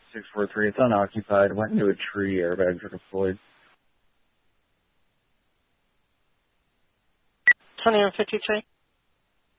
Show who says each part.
Speaker 1: 643. It's unoccupied. Went into a tree. Airbags are deployed.
Speaker 2: 20 and 53.